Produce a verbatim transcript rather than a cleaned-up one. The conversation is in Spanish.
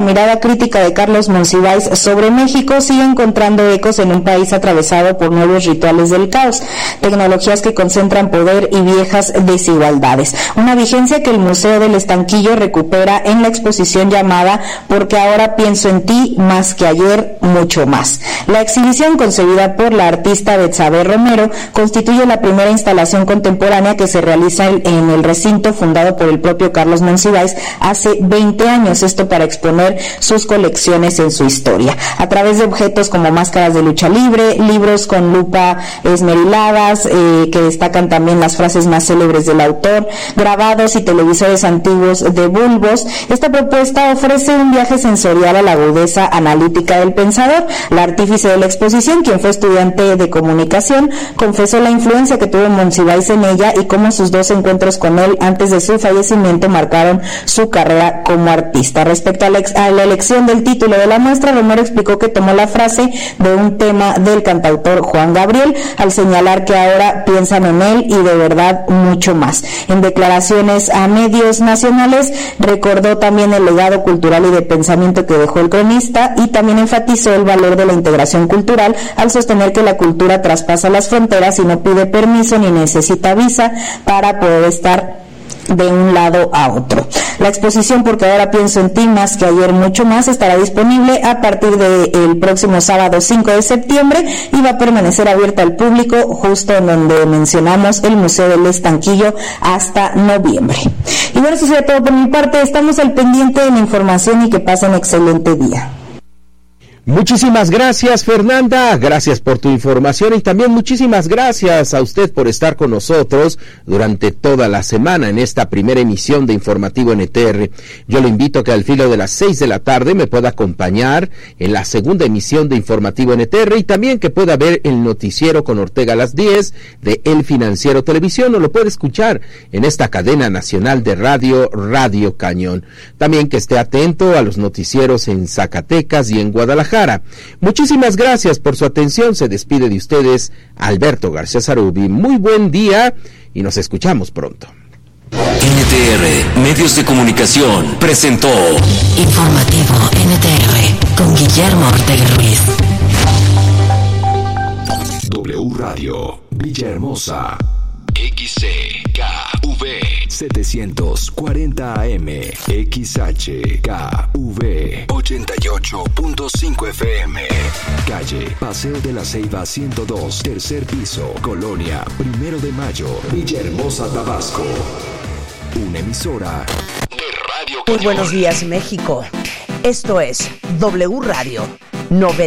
mirada crítica de Carlos Monsiváis sobre México sigue encontrando ecos en un país atravesado por nuevos rituales del caos, tecnologías que concentran poder y viejas desigualdades. Una vigencia que el Museo del Estanquillo recupera en la exposición llamada Porque ahora pienso en ti, más que ayer, mucho más. La exhibición, concebida por la artista Betsabe Romero, constituye la primera instalación contemporánea que se realiza en el recinto fundado por el propio Carlos Monsiváis hace veinte años, esto para exponer sus colecciones en su historia. A través de objetos como máscaras de lucha libre, libros con lupa esmeriladas, eh, que destacan también las frases más célebres del autor, grabados y televisores antiguos de bulbos, esta propuesta ofrece un viaje sensorial a la agudeza analítica del pensador. La artífice de la exposición, quien fue estudiante de comunicación, confesó la influencia que tuvo Monsiváis en ella y cómo sus dos encuentros con él antes de su fallecimiento marcaron su carrera como artista. Respecto a la, ex, a la elección del título de la muestra, Romero explicó que tomó la frase de un tema del cantautor Juan Gabriel al señalar que ahora piensan en él y de verdad mucho más. En declaraciones a medios nacionales recordó también el legado cultural y de pensamiento que dejó el cronista y también enfatizó el valor de la integración cultural al sostener que la cultura traspasa las fronteras y no pide permiso ni necesita visa para poder estar de un lado a otro. La exposición Porque ahora pienso en ti, más que ayer, mucho más, estará disponible a partir del próximo sábado cinco de septiembre y va a permanecer abierta al público justo en donde mencionamos el Museo del Estanquillo hasta noviembre. Y bueno, eso sería todo por mi parte. Estamos al pendiente de la información y que pasen excelente día. Muchísimas gracias, Fernanda, gracias por tu información y también muchísimas gracias a usted por estar con nosotros durante toda la semana en esta primera emisión de Informativo N T R. Yo lo invito a que al filo de las seis de la tarde me pueda acompañar en la segunda emisión de Informativo N T R y también que pueda ver el noticiero con Ortega a las diez de El Financiero Televisión, o lo puede escuchar en esta cadena nacional de radio, Radio Cañón. También que esté atento a los noticieros en Zacatecas y en Guadalajara. Muchísimas gracias por su atención. Se despide de ustedes Alberto García Zarubi. Muy buen día y nos escuchamos pronto. N T R Medios de Comunicación presentó Informativo N T R con Guillermo Ortega Ruiz. W Radio Villahermosa. X C K V setecientos cuarenta A M, X H K V ochenta y ocho punto cinco F M. Calle Paseo de la Ceiba ciento dos, tercer piso, Colonia Primero de Mayo, Villahermosa, Tabasco. Una emisora de Radio Cañón. Muy buenos días, México. Esto es W Radio noventa.